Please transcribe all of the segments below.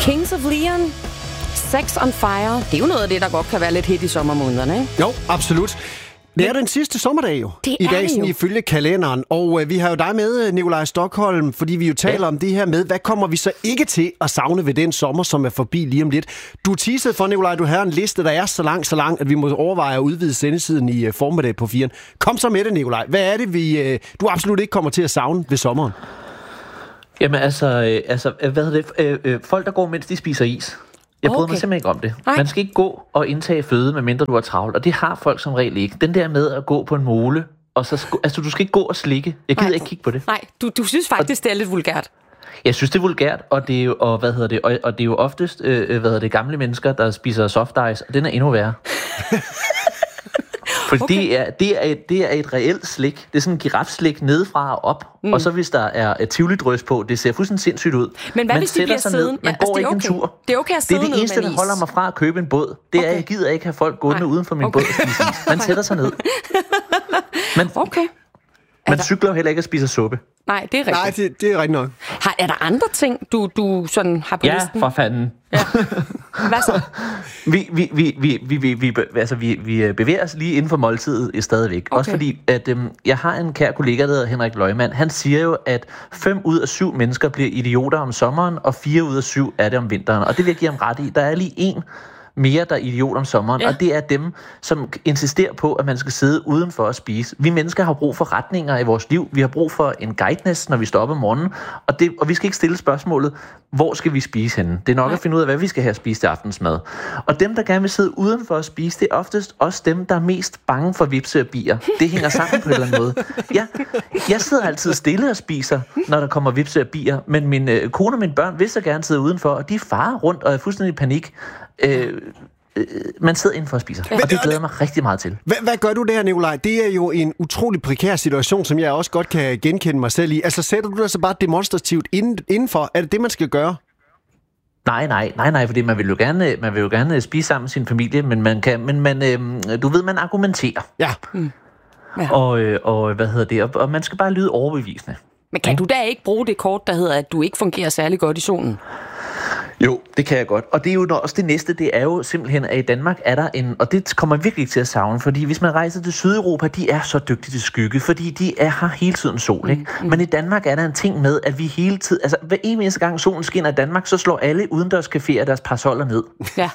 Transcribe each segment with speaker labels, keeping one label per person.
Speaker 1: Kings of Leon, Sex on Fire. Det er jo noget af det, der godt kan være lidt hit i sommermånederne, ikke?
Speaker 2: Jo, absolut. Det er den sidste sommerdag jo, i dag, sådan ifølge kalenderen. Og vi har jo dig med, Nikolaj Stokholm, fordi vi jo taler om det her med, hvad kommer vi så ikke til at savne ved den sommer, som er forbi lige om lidt. Du teasede for, Nikolaj, du har en liste, der er så lang, at vi må overveje at udvide sendesiden i formiddag på 4'eren. Kom så med det, Nikolaj. Hvad er det, du absolut ikke kommer til at savne ved sommeren?
Speaker 3: Jamen hvad hedder det? Folk, der går, mens de spiser is. Jeg bryder mig simpelthen ikke om det. Nej. Man skal ikke gå og indtage føde, medmindre du er travlt. Og det har folk som regel ikke. Den der med at gå på en mole, og så du skal ikke gå og slikke. Jeg gider ikke kigge på det.
Speaker 1: Nej, du synes faktisk, det er lidt vulgært.
Speaker 3: Jeg synes, det er vulgært, og det er jo, og det er jo oftest gamle mennesker, der spiser soft ice, og den er endnu værre. For det er et reelt slik. Det er sådan en girafslik nedefra og op. Og så hvis der er et tivoli-drøs på, det ser fuldstændig sindssygt ud.
Speaker 1: Men hvad hvis de bliver siddende?
Speaker 3: Man går ikke en tur.
Speaker 1: Det er okay at sidde ned med
Speaker 3: det eneste, der holder mig fra at købe en båd. Det er, jeg gider ikke have folk gående uden for min båd. Man sætter sig ned. Man cykler jo heller ikke og spiser suppe.
Speaker 1: Nej, det er rigtigt.
Speaker 2: Nej, det er rigtigt nok.
Speaker 1: Er der andre ting, du sådan har på listen?
Speaker 3: Ja, for fanden.
Speaker 1: Ja. Hvad så?
Speaker 3: Vi bevæger os lige inden for måltidet stadigvæk. Okay. Også fordi, at jeg har en kær kollega, der hedder Henrik Løgman. Han siger jo, at 5 ud af 7 mennesker bliver idioter om sommeren, og 4 ud af 7 er det om vinteren. Og det vil jeg give ham ret i. Der er lige en mere, der er idiot om sommeren, og det er dem, som insisterer på, at man skal sidde udenfor at spise. Vi mennesker har brug for retninger i vores liv. Vi har brug for en guidance, når vi står op om morgenen, og vi skal ikke stille spørgsmålet, hvor skal vi spise henne? Det er nok at finde ud af, hvad vi skal have at spise til aftensmad. Og dem, der gerne vil sidde udenfor at spise, det er oftest også dem, der er mest bange for vipse og bier. Det hænger sammen på en eller anden måde. Jeg sidder altid stille og spiser, når der kommer vipse og bier, men min kone og mine børn vil så gerne sidde udenfor, og de farer rundt og er fuldstændig i panik. Man sidder indenfor og spiser, og det glæder mig rigtig meget til.
Speaker 2: Hvad gør du der, Nikolaj? Det er jo en utrolig prekær situation, som jeg også godt kan genkende mig selv i. Altså sætter du dig så bare demonstrativt indenfor? Er det det, man skal gøre?
Speaker 3: Nej, fordi man vil jo gerne spise sammen med sin familie, men du ved, man argumenterer.
Speaker 2: Ja.
Speaker 3: Og man skal bare lyde overbevisende.
Speaker 1: Men kan du da ikke bruge det kort, der hedder, at du ikke fungerer særlig godt i solen?
Speaker 3: Jo, det kan jeg godt. Og det er jo også det næste, det er jo simpelthen, at i Danmark er der og det kommer virkelig til at savne, fordi hvis man rejser til Sydeuropa, de er så dygtige til skygge, fordi de har hele tiden sol, ikke? Men i Danmark er der en ting med, at vi hele tiden, altså hver eneste gang solen skinner i Danmark, så slår alle udendørscaféer deres parasoller ned.
Speaker 1: Ja.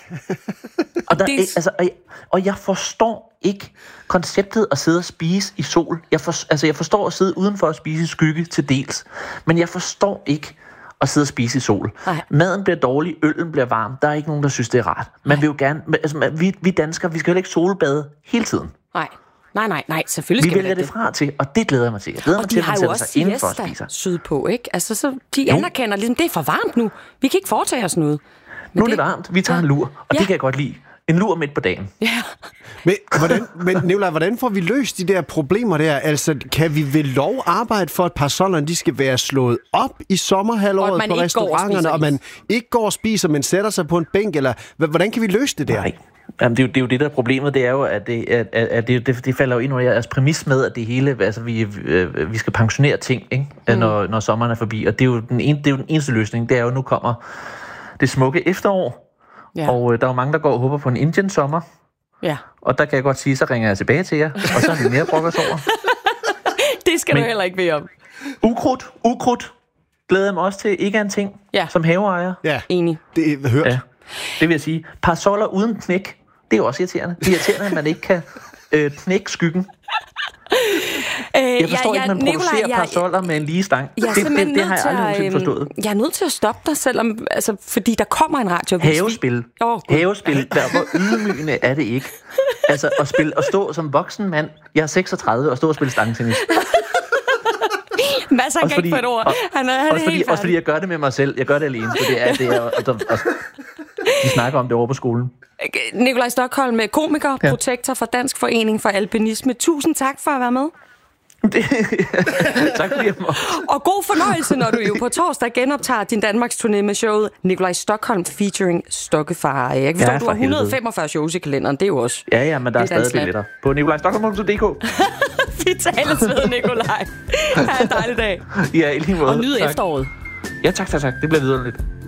Speaker 3: Og jeg forstår ikke konceptet at sidde og spise i sol. Jeg forstår at sidde udenfor og spise i skygge til dels, men jeg forstår ikke at sidde og spise i sol. Nej. Maden bliver dårlig, øllen bliver varm. Der er ikke nogen, der synes, det er rart. Man vil jo gerne, vi danskere, vi skal jo ikke solbade hele tiden.
Speaker 1: Nej, selvfølgelig skal
Speaker 3: vi vælger det fra til, og det glæder jeg mig til. Jeg glæder mig til, at man sætter sig indenfor og spiser.
Speaker 1: Sydpå, ikke? Altså, så de anerkender ligesom, det er for varmt nu. Vi kan ikke foretage os noget.
Speaker 3: Nu er det varmt, vi tager en lur, og det kan jeg godt lide. En lur midt på dagen.
Speaker 1: Ja.
Speaker 2: Men Nikolaj, hvordan får vi løst de der problemer der? Altså, kan vi ved lov arbejde for, at parasollerne de skal være slået op i sommerhalvåret på restauranterne, og man ikke går og spiser, men sætter sig på en bænk? Eller hvordan kan vi løse det der? Nej.
Speaker 3: Jamen, det er jo det, der er problemet. Det er jo, at det falder jo ind under jeres præmis med, at det hele, altså vi skal pensionere ting, ikke? Når sommeren er forbi. Og det er jo den eneste løsning. Det er jo, nu kommer det smukke efterår. Ja. Og der er jo mange, der går og håber på en Indian sommer.
Speaker 1: Ja.
Speaker 3: Og der kan jeg godt sige, så ringer jeg tilbage til jer, og så er vi mere brokkers over.
Speaker 1: Det skal du heller ikke bede om.
Speaker 3: Ukrudt glæder jeg mig også til. Ikke er en ting som haveejer.
Speaker 2: Ja,
Speaker 1: enig.
Speaker 2: Det er hørt. Ja.
Speaker 3: Det vil jeg sige. Parasoller uden knæk, det er jo også irriterende. Det er irriterende, at man ikke kan knække skyggen. Jeg forstår ikke, man producerer parasoller med en lige stang. Det har jeg aldrig nogensinde forstået. Jeg
Speaker 1: er nødt til at stoppe dig, selvom, fordi der kommer en radioavis.
Speaker 3: Havespil. Hvor ydmygende er det ikke? Altså at stå som voksen mand. Jeg er 36 og stå og spille stangtennis.
Speaker 1: Mads, han kan ikke få et ord.
Speaker 3: Også fordi jeg gør det med mig selv. Jeg gør det alene. De snakker om det over på skolen.
Speaker 1: Nikolaj Stokholm, komiker, protektor for Dansk Forening for Alpinisme. Tusind tak for at være med.
Speaker 3: Tak fordi jeg må.
Speaker 1: Og god fornøjelse, når du jo på torsdag genoptager din Danmarks turné med showet Nikolaj Stokholm featuring Stokkefar. Jeg kan forstå, du har 145 shows i kalenderen. Det er jo også.
Speaker 3: Ja, men der er stadig billetter på nikolajstokholm.dk.
Speaker 1: Vi tales ved, Nikolaj. Ha' en dejlig dag.
Speaker 3: Ja, i lige måde.
Speaker 1: Og nyd efteråret.
Speaker 3: Ja, tak. Det bliver vidunderligt.